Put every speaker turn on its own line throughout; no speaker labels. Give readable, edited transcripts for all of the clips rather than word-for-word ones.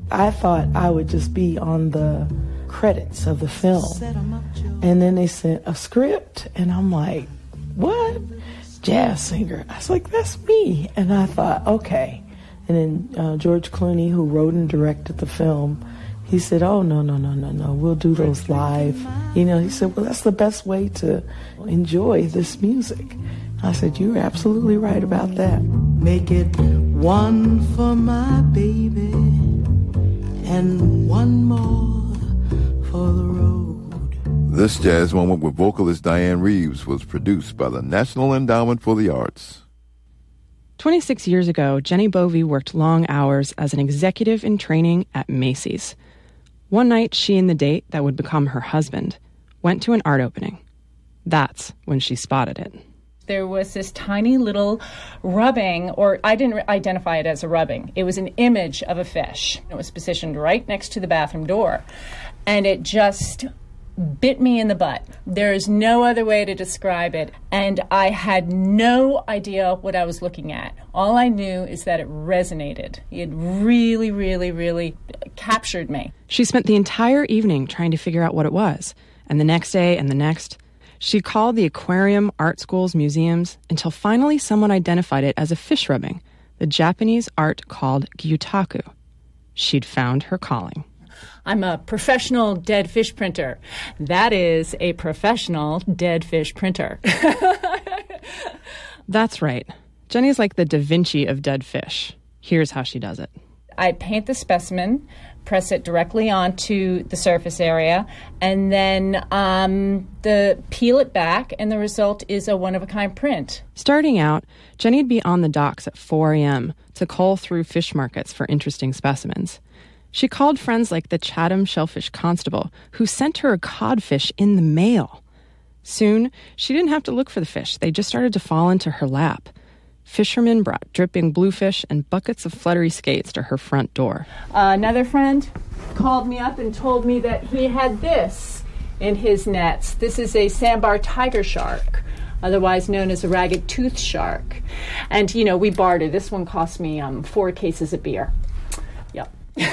I thought I would just be on the credits of the film. And then they sent a script, and I'm like, what? Jazz singer. I was like, that's me. And I thought, okay. And then George Clooney, who wrote and directed the film, he said, oh, no, we'll do those live. He said, well, that's the best way to enjoy this music. I said, you're absolutely right about that.
Make it one for my baby and one more for the road.
This jazz moment with vocalist Diane Reeves was produced by the National Endowment for the Arts.
26 years ago, Jenny Bovy worked long hours as an executive in training at Macy's. One night, she and the date that would become her husband went to an art opening. That's when she spotted it.
There was this tiny little rubbing, or I didn't identify it as a rubbing. It was an image of a fish. It was positioned right next to the bathroom door, and it just bit me in the butt. There is no other way to describe it, and I had no idea what I was looking at. All I knew is that it resonated. It really, really, really captured me.
She spent the entire evening trying to figure out what it was, and the next day and the next. She called the aquarium, art schools, museums, until finally someone identified it as a fish rubbing, the Japanese art called gyutaku. She'd found her calling.
I'm a professional dead fish printer. That is a professional dead fish printer.
That's right. Jenny's like the Da Vinci of dead fish. Here's how she does it.
I paint the specimen, press it directly onto the surface area, and then peel it back, and the result is a one-of-a-kind print.
Starting out, Jenny'd be on the docks at 4 a.m. to cull through fish markets for interesting specimens. She called friends like the Chatham Shellfish Constable, who sent her a codfish in the mail. Soon, she didn't have to look for the fish. They just started to fall into her lap. Fishermen brought dripping bluefish and buckets of fluttery skates to her front door.
Another friend called me up and told me that he had this in his nets. This is a sandbar tiger shark, otherwise known as a ragged tooth shark. And, we bartered. This one cost me 4 cases of beer. Yep.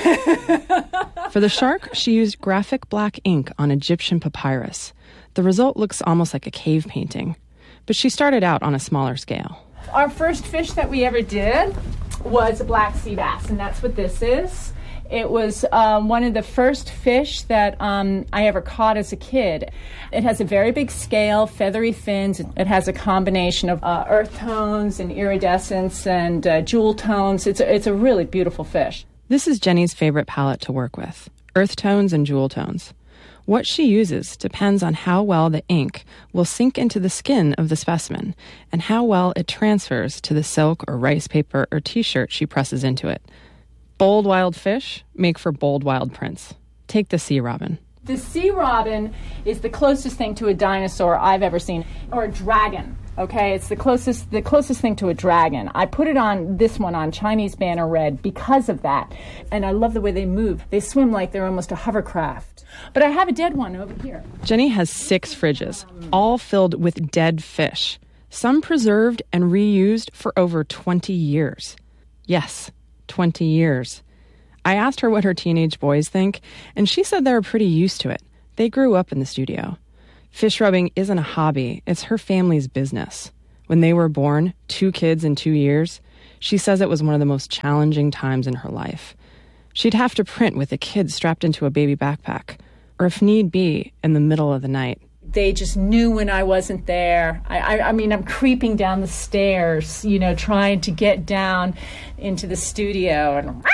For the shark, she used graphic black ink on Egyptian papyrus. The result looks almost like a cave painting. But she started out on a smaller scale.
Our first fish that we ever did was a black sea bass, and that's what this is. It was one of the first fish that I ever caught as a kid. It has a very big scale, feathery fins. It has a combination of earth tones and iridescence and jewel tones. It's a really beautiful fish.
This is Jenny's favorite palette to work with, earth tones and jewel tones. What she uses depends on how well the ink will sink into the skin of the specimen and how well it transfers to the silk or rice paper or t-shirt she presses into it. Bold wild fish make for bold wild prints. Take the sea robin.
The sea robin is the closest thing to a dinosaur I've ever seen, or a dragon. Okay, it's the closest thing to a dragon. I put this one on Chinese banner red because of that. And I love the way they move. They swim like they're almost a hovercraft. But I have a dead one over here.
Jenny has 6 fridges, all filled with dead fish, some preserved and reused for over 20 years. Yes, 20 years. I asked her what her teenage boys think, and she said they were pretty used to it. They grew up in the studio. Fish rubbing isn't a hobby, it's her family's business. When they were born, 2 kids in 2 years, she says it was one of the most challenging times in her life. She'd have to print with a kid strapped into a baby backpack, or if need be, in the middle of the night.
They just knew when I wasn't there. I mean, I'm creeping down the stairs, trying to get down into the studio, and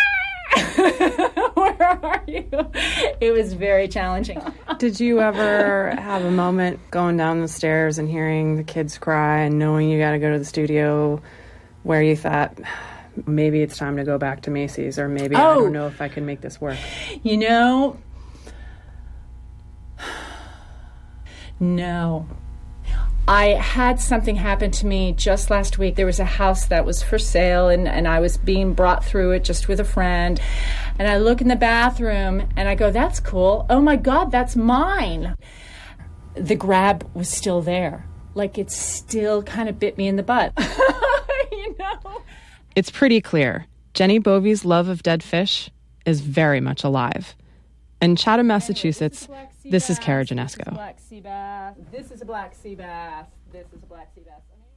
where are you? It was very challenging.
Did you ever have a moment going down the stairs and hearing the kids cry and knowing you got to go to the studio where you thought, maybe it's time to go back to Macy's, or maybe I don't know if I can make this work?
No. I had something happen to me just last week. There was a house that was for sale, and I was being brought through it just with a friend. And I look in the bathroom, and I go, that's cool. Oh, my God, that's mine. The grab was still there. Like, it still kind of bit me in the butt.
It's pretty clear. Jenny Bovy's love of dead fish is very much alive. In Chatham, Massachusetts, this is Kara Janesco.
This is a black sea bass. This is a black sea bass.